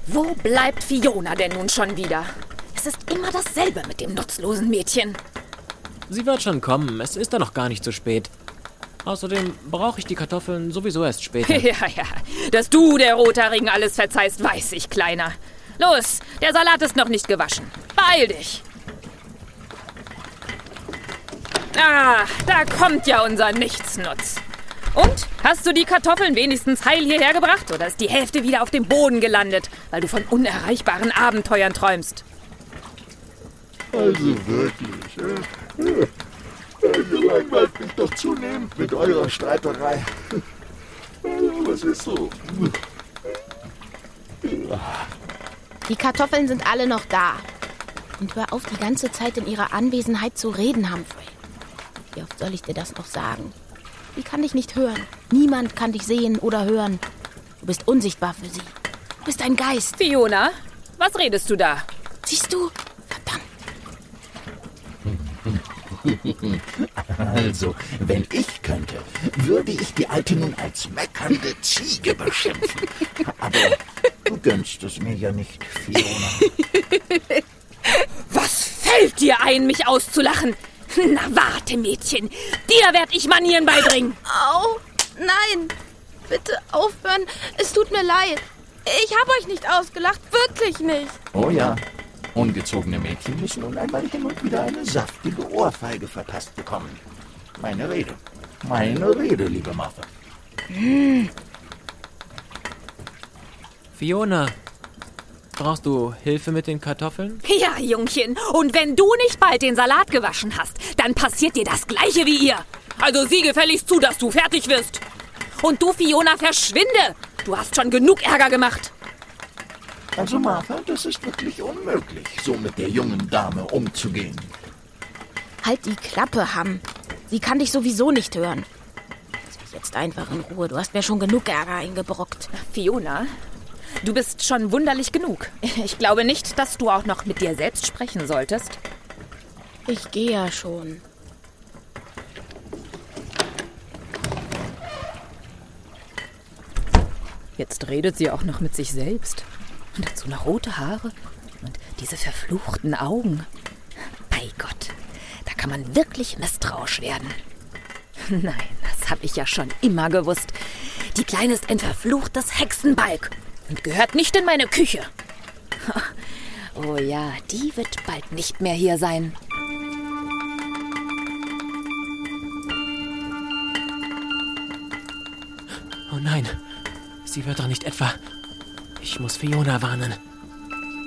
Wo bleibt Fiona denn nun schon wieder? Es ist immer dasselbe mit dem nutzlosen Mädchen. Sie wird schon kommen, es ist doch noch gar nicht zu spät. Außerdem brauche ich die Kartoffeln sowieso erst später. Ja, dass du der Rothaarigen alles verzeihst, weiß ich, Kleiner. Los, der Salat ist noch nicht gewaschen. Beeil dich. Ah, da kommt ja unser Nichtsnutz. Und, hast du die Kartoffeln wenigstens heil hierher gebracht? Oder ist die Hälfte wieder auf dem Boden gelandet, weil du von unerreichbaren Abenteuern träumst? Also wirklich, ihr langweilt mich doch zunehmend mit eurer Streiterei. Was ist so? Die Kartoffeln sind alle noch da. Und hör auf, die ganze Zeit in ihrer Anwesenheit zu reden, Humphrey. Wie oft soll ich dir das noch sagen? Sie kann dich nicht hören. Niemand kann dich sehen oder hören. Du bist unsichtbar für sie. Du bist ein Geist. Fiona, was redest du da? Siehst du? Verdammt. Also, wenn ich könnte, würde ich die Alte nun als meckernde Ziege beschimpfen. Aber du gönnst es mir ja nicht, Fiona. Was fällt dir ein, mich auszulachen? Na warte, Mädchen, dir werd ich Manieren beibringen. Au, nein, bitte aufhören, es tut mir leid. Ich habe euch nicht ausgelacht, wirklich nicht. Oh ja, ungezogene Mädchen müssen nun einmal hin und wieder eine saftige Ohrfeige verpasst bekommen. Meine Rede, liebe Martha. Fiona, brauchst du Hilfe mit den Kartoffeln? Ja, Jungchen, und wenn du nicht bald den Salat gewaschen hast, dann passiert dir das Gleiche wie ihr. Also sieh gefälligst zu, dass du fertig wirst. Und du, Fiona, verschwinde. Du hast schon genug Ärger gemacht. Also Martha, das ist wirklich unmöglich, so mit der jungen Dame umzugehen. Halt die Klappe, Ham. Sie kann dich sowieso nicht hören. Lass mich jetzt einfach in Ruhe. Du hast mir schon genug Ärger eingebrockt. Fiona, du bist schon wunderlich genug. Ich glaube nicht, dass du auch noch mit dir selbst sprechen solltest. Ich gehe ja schon. Jetzt redet sie auch noch mit sich selbst. Und dazu noch rote Haare und diese verfluchten Augen. Bei Gott, da kann man wirklich misstrauisch werden. Nein, das habe ich ja schon immer gewusst. Die Kleine ist ein verfluchtes Hexenbalg und gehört nicht in meine Küche. Oh ja, die wird bald nicht mehr hier sein. Oh nein, sie wird doch nicht etwa... Ich muss Fiona warnen.